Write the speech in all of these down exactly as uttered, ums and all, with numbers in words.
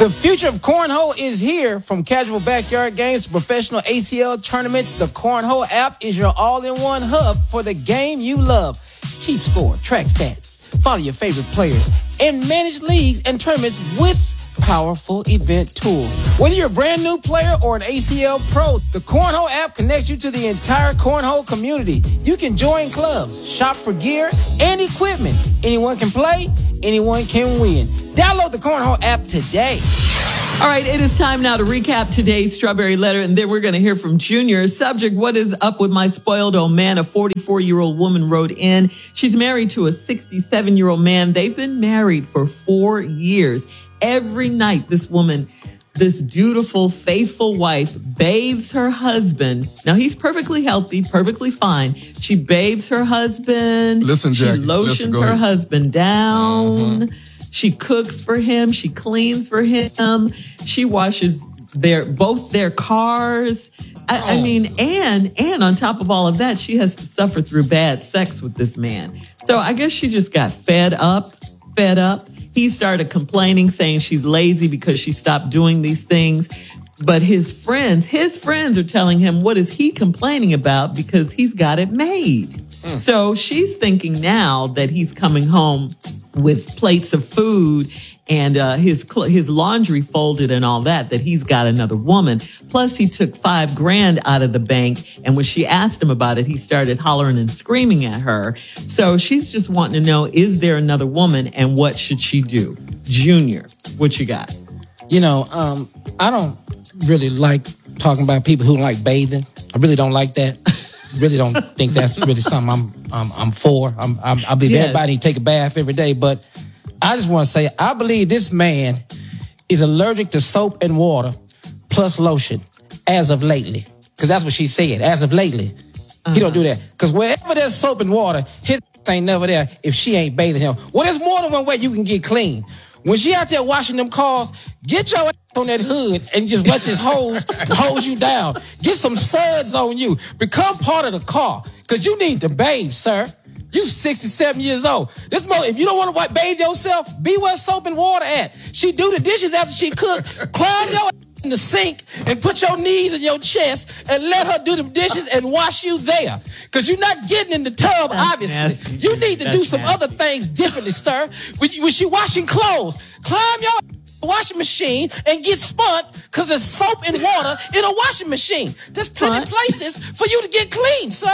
The future of cornhole is here. From casual backyard games to professional A C L tournaments, the Cornhole app is your all-in-one hub for the game you love. Keep score, track stats, follow your favorite players, and manage leagues and tournaments with powerful event tools. Whether you're a brand new player or an A C L pro, the Cornhole app connects you to the entire Cornhole community. You can join clubs, shop for gear and equipment. Anyone can play, anyone can win. Download the Cornhole app today. All right, it is time now to recap today's Strawberry Letter, and then we're going to hear from Junior. Subject, what is up with my spoiled old man? A forty-four-year-old woman wrote in. She's married to a sixty-seven-year-old man. They've been married for four years. Every night, this woman, this dutiful, faithful wife, bathes her husband. Now, he's perfectly healthy, perfectly fine. She bathes her husband. Listen, Jackie. She lotions Listen, her ahead. husband down. Mm-hmm. She cooks for him. She cleans for him. She washes their both their cars. I, Oh. I mean, and and on top of all of that, she has to suffer through bad sex with this man. So I guess she just got fed up, fed up. He started complaining, saying she's lazy because she stopped doing these things. But his friends, his friends are telling him, what is he complaining about? Because he's got it made. Mm. So she's thinking now that he's coming home with plates of food and uh, his cl- his laundry folded and all that, that he's got another woman. Plus, he took five grand out of the bank. And when she asked him about it, he started hollering and screaming at her. So she's just wanting to know, is there another woman and what should she do? Junior, what you got? You know, um, I don't really like talking about people who like bathing. I really don't like that. Really don't think that's really something I'm I'm, I'm for. I'm, I'm, I believe Yeah. everybody take a bath every day, but I just want to say I believe this man is allergic to soap and water plus lotion as of lately, because that's what she said. As of lately, uh-huh. He don't do that because wherever there's soap and water, his ain't never there if she ain't bathing him. Well, there's more than one way you can get clean. When she out there washing them cars, get your ass on that hood and just let this hose hose you down. Get some suds on you. Become part of the car, because you need to bathe, sir. You sixty-seven years old. This mo- if you don't want to bathe yourself, be where soap and water at. She do the dishes after she cook. Climb your ass in the sink and put your knees in your chest and let her do the dishes and wash you there. Because you're not getting in the tub, That's obviously. nasty. You need to That's do some nasty. other things differently, sir. When, you, when she washing clothes, climb your washing machine and get spun, because there's soap and water in a washing machine. There's plenty of places for you to get clean, sir.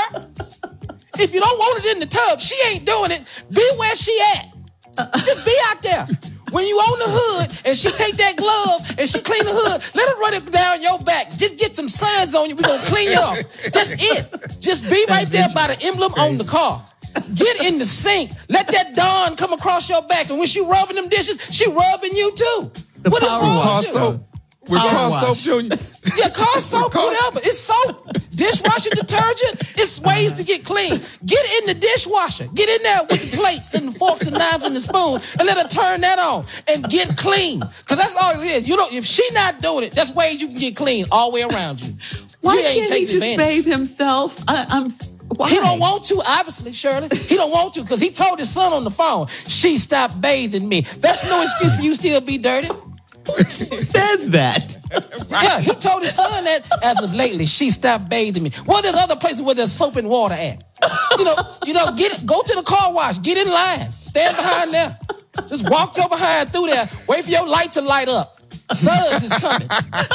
If you don't want it in the tub, she ain't doing it. Be where she at. Just be out there. When you on the hood and she take that glove and she clean the hood, let her run it down your back. Just get some suds on you. We're going to clean you off. That's it. Just be right there by the emblem on the car. Get in the sink. Let that Dawn come across your back. And when she rubbing them dishes, she rubbing you too. The What is power wrong wash. with you? soap. With Power car wash. soap, Junior. Yeah, car soap, whatever. It's soap. Dishwasher detergent. It's ways to get clean. Get in the dishwasher. Get in there with the plates and the forks and knives and the spoon and let her turn that on and get clean. Because that's all it is. You don't. If she not doing it, that's ways you can get clean all the way around you. Why you ain't can't he taking just advantage. bathe himself? I, I'm. Why? He don't want to, obviously, Shirley. He don't want to because he told his son on the phone, she stopped bathing me. That's no excuse for you to still be dirty. Who says that? Yeah, he told his son that as of lately, she stopped bathing me. Well, there's other places where there's soap and water at. You know, you know, get it, go to the car wash, get in line, stand behind there. Just walk your behind through there, wait for your light to light up. Suds is coming.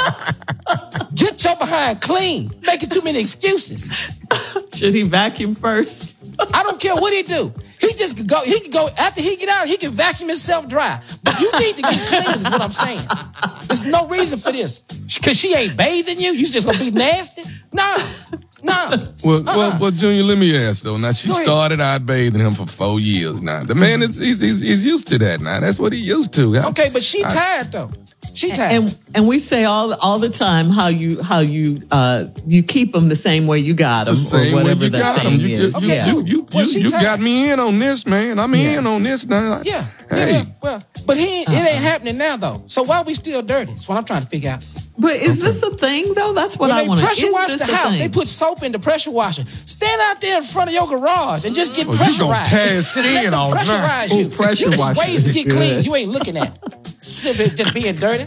Get your behind clean. Making too many excuses. Should he vacuum first? I don't care what he do. He just could go, he can go, after he get out, he can vacuum himself dry. But you need to get clean is what I'm saying. There's no reason for this. Because she ain't bathing you, you just gonna be nasty? Nah, nah. Well, Uh-uh. well, well, Junior, let me ask though. Now she Go ahead. started out bathing him for four years. Now the man is he's, he's, he's used to that. Now that's what he used to. Okay, but she tired though. She tired. And and we say all all the time how you how you uh you keep them the same way you got them, The same or way whatever you that got him. saying You, you, is. you, yeah. you, you, Well, you, she you tired. got me in on this, man. I'm Yeah. in on this now. yeah. Hey. yeah. Well, but he ain't, it ain't happening now though. So why we still dirty? That's what I'm trying to figure out. But is this a thing though? That's what When I they want to. pressure wash the house, they put soap in the pressure washer. Stand out there in front of your garage and just get Oh, you pressurized. gonna tear his Just let skin them off now. pressurize you. Ooh, pressure you just wash ways is to get good. clean. You ain't looking at. Just being dirty.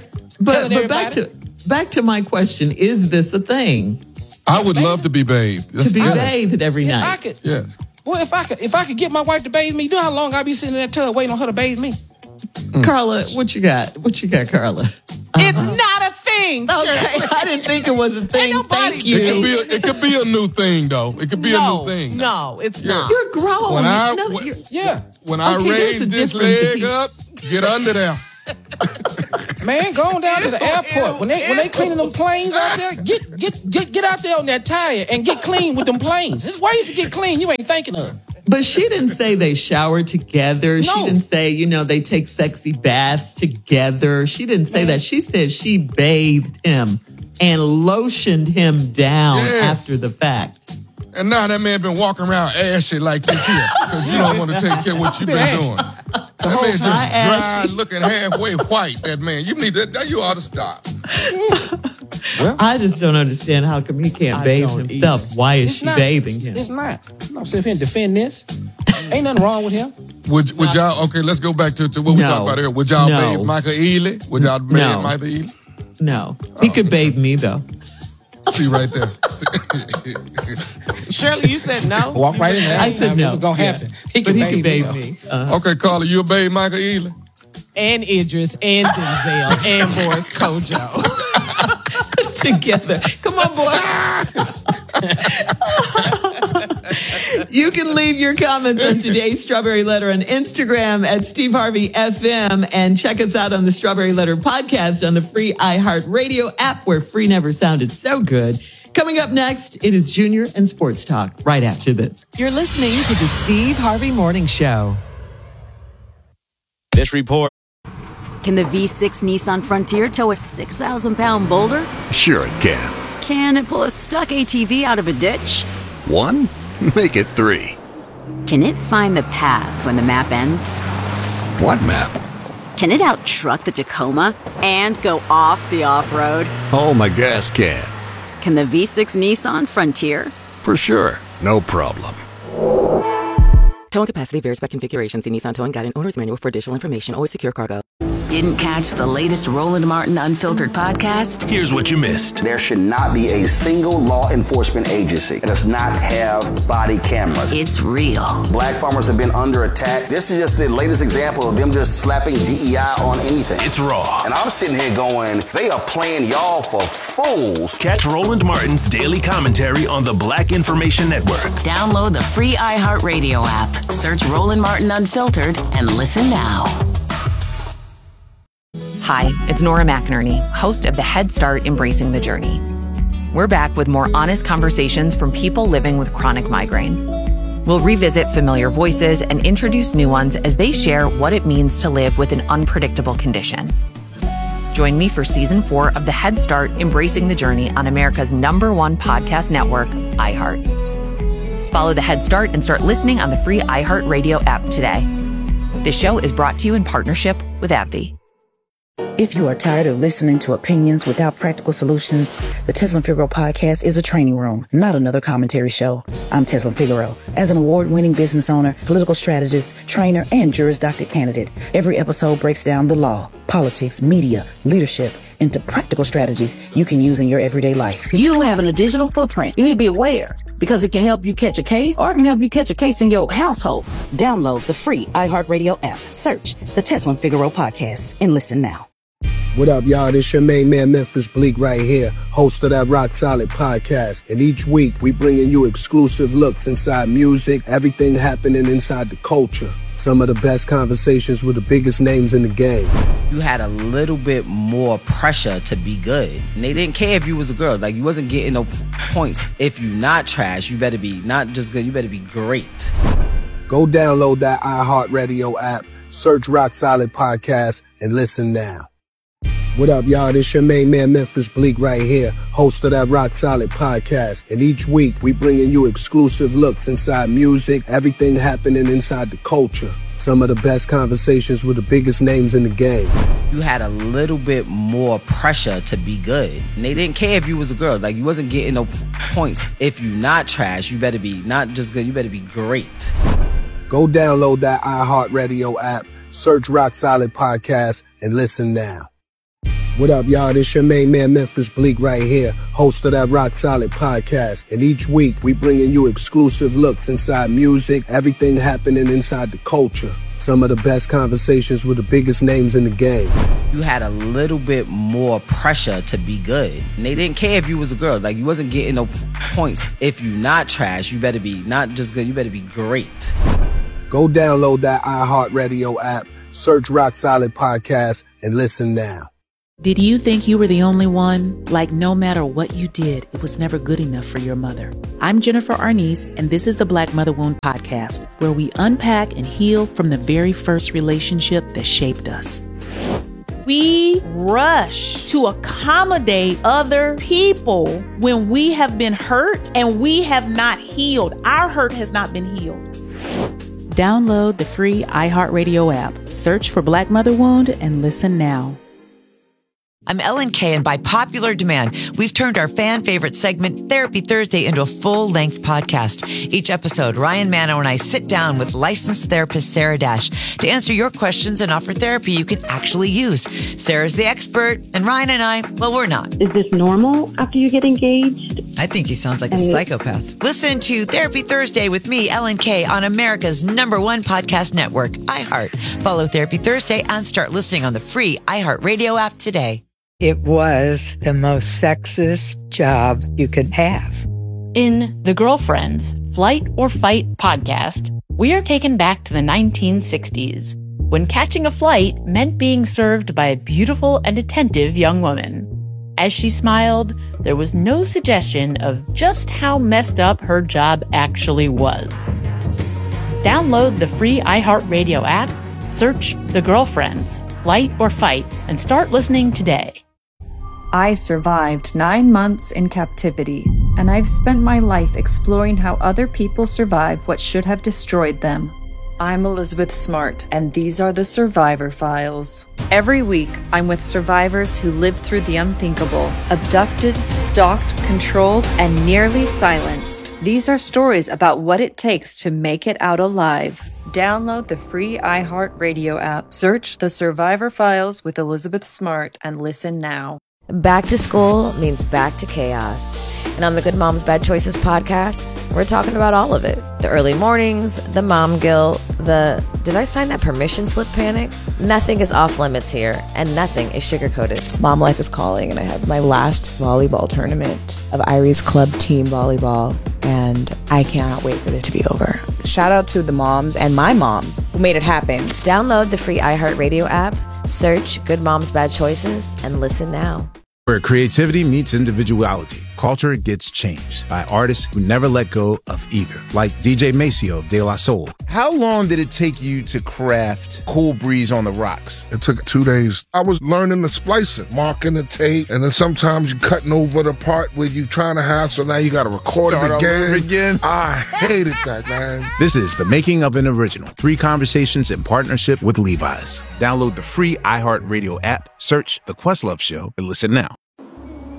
But, but back to back to my question: is this a thing? I would love to be bathed. That's to be honest. bathed every if night. I could, yes. Well, if I could, if I could get my wife to bathe me, you know how long I'd be sitting in that tub waiting on her to bathe me? Mm. Carla, what you got? What you got, Carla? Uh-huh. It's not a thing. Okay, I didn't think it was a thing. Thank you. It could, be a, it could be a new thing, though. It could be no, a new thing. No, it's yeah. not. You're grown. When I, no, when, you're, yeah. When I okay, raise this leg up, get under there. Man, go on down to the airport. When they when they cleaning them planes out there, get get get get out there on that tire and get clean with them planes. This is why you get clean. You ain't thinking of. But she didn't say they showered together. No. She didn't say, you know, they take sexy baths together. She didn't say Man. that. She said she bathed him and lotioned him down yes. after the fact. And now that man been walking around ashy like this here because you don't want to take care of what you been ashy. doing. The that man just dry, ashy. looking halfway white. That man, you need that. You ought to stop. Well, I just don't understand how come he can't I bathe himself. Either. Why is it's she not, bathing him? It's not. I'm not sitting here and defend this. Ain't nothing wrong with him. Would would y'all? Okay, let's go back to, to what no. we talking about here. Would y'all no. bathe Michael Ealy? Would y'all bathe no. Michael Ealy? No, he oh, could okay. bathe me though. See right there. Shirley, you said no. Walk right in there. I said no. It was gonna happen. Yeah. He could bathe, he bathe me. me. Uh-huh. Okay, Carla, you bathe Michael Ealy? And Idris, and Denzel, and Boris Kojo. Together. Come on, boys. You can leave your comments on today's Strawberry Letter on Instagram at Steve Harvey F M and check us out on the Strawberry Letter podcast on the free iHeartRadio app where free never sounded so good. Coming up next, it is Junior and Sports Talk right after this. You're listening to the Steve Harvey Morning Show. This report. Can the V six Nissan Frontier tow a six thousand pound boulder? Sure it can. Can it pull a stuck A T V out of a ditch? One? Make it three. Can it find the path when the map ends? What map? Can it out-truck the Tacoma and go off the off-road? Oh, my gas can. Can the V six Nissan Frontier? For sure. No problem. Towing capacity varies by configuration. See Nissan Towing Guide and Owner's Manual for additional information. Always secure cargo. Didn't catch the latest Roland Martin Unfiltered podcast? Here's what you missed. There should not be a single law enforcement agency that does not have body cameras. It's real. Black farmers have been under attack. This is just the latest example of them just slapping D E I on anything. It's raw. And I'm sitting here going, they are playing y'all for fools. Catch Roland Martin's daily commentary on the Black Information Network. Download the free iHeartRadio app. Search Roland Martin Unfiltered and listen now. Hi, it's Nora McInerney, host of the Head Start Embracing the Journey. We're back with more honest conversations from people living with chronic migraine. We'll revisit familiar voices and introduce new ones as they share what it means to live with an unpredictable condition. Join me for season four of the Head Start Embracing the Journey on America's number one podcast network, iHeart. Follow the Head Start and start listening on the free iHeartRadio app today. This show is brought to you in partnership with AbbVie. If you are tired of listening to opinions without practical solutions, the Tesla Figaro podcast is a training room, not another commentary show. I'm Tesla Figaro. As an award-winning business owner, political strategist, trainer, and Juris Doctor candidate, every episode breaks down the law, politics, media, leadership, into practical strategies you can use in your everyday life. You having a digital footprint. You need to be aware because it can help you catch a case or it can help you catch a case in your household. Download the free iHeartRadio app. Search the Tesla Figaro podcast and listen now. What up, y'all? This your main man, Memphis Bleak, right here, host of that Rock Solid podcast. And each week, we bringing you exclusive looks inside music, everything happening inside the culture. Some of the best conversations with the biggest names in the game. You had a little bit more pressure to be good. And they didn't care if you was a girl. Like, you wasn't getting no points. If you not trash, you better be not just good, you better be great. Go download that iHeartRadio app, search Rock Solid Podcast, and listen now. What up, y'all? This your main man, Memphis Bleak, right here, host of that Rock Solid podcast. And each week, we bringing you exclusive looks inside music, everything happening inside the culture. Some of the best conversations with the biggest names in the game. You had a little bit more pressure to be good. And they didn't care if you was a girl. Like, you wasn't getting no points. If you not trash, you better be not just good, you better be great. Go download that iHeartRadio app, search Rock Solid Podcast, and listen now. What up, y'all? This your main man, Memphis Bleak, right here, host of that Rock Solid podcast. And each week, we bringing you exclusive looks inside music, everything happening inside the culture. Some of the best conversations with the biggest names in the game. You had a little bit more pressure to be good. And they didn't care if you was a girl. Like, you wasn't getting no points. If you not trash, you better be not just good, you better be great. Go download that iHeartRadio app, search Rock Solid Podcast, and listen now. Did you think you were the only one? Like, no matter what you did, it was never good enough for your mother. I'm Jennifer Arnice, and this is the Black Mother Wound Podcast, where we unpack and heal from the very first relationship that shaped us. We rush to accommodate other people when we have been hurt and we have not healed. Our hurt has not been healed. Download the free iHeartRadio app, search for Black Mother Wound, and listen now. I'm Ellen Kay, and by popular demand, we've turned our fan favorite segment, Therapy Thursday, into a full-length podcast. Each episode, Ryan Manno and I sit down with licensed therapist Sarah Dash to answer your questions and offer therapy you can actually use. Sarah's the expert, and Ryan and I, well, we're not. Is this normal after you get engaged? I think he sounds like a psychopath. Listen to Therapy Thursday with me, Ellen Kay, on America's number one podcast network, iHeart. Follow Therapy Thursday and start listening on the free iHeartRadio app today. It was the most sexist job you could have. In The Girlfriends, Flight or Fight podcast, we are taken back to the nineteen sixties, when catching a flight meant being served by a beautiful and attentive young woman. As she smiled, there was no suggestion of just how messed up her job actually was. Download the free iHeartRadio app, search The Girlfriends, Flight or Fight, and start listening today. I survived nine months in captivity, and I've spent my life exploring how other people survive what should have destroyed them. I'm Elizabeth Smart, and these are the Survivor Files. Every week, I'm with survivors who lived through the unthinkable, abducted, stalked, controlled, and nearly silenced. These are stories about what it takes to make it out alive. Download the free iHeartRadio app, search The Survivor Files with Elizabeth Smart, and listen now. Back to school means back to chaos. And on the Good Moms Bad Choices podcast, we're talking about all of it. The early mornings, the mom guilt, the did I sign that permission slip panic? Nothing is off limits here, and nothing is sugar-coated. Mom life is calling, and I have my last volleyball tournament of Irie's Club team volleyball, and I cannot wait for it to be over. Shout out to the moms and my mom who made it happen. Download the free iHeartRadio app, search Good Moms Bad Choices, and listen now. Where creativity meets individuality, culture gets changed by artists who never let go of either, like D J Maceo of De La Soul. How long did it take you to craft Cool Breeze on the Rocks? It took two days. I was learning the splicing, marking the tape, and then sometimes you cutting over the part where you trying to have, so now you got to record Start it again. All over again. I hated that, man. This is The Making of an Original. Three conversations in partnership with Levi's. Download the free iHeartRadio app, search The Questlove Show, and listen now.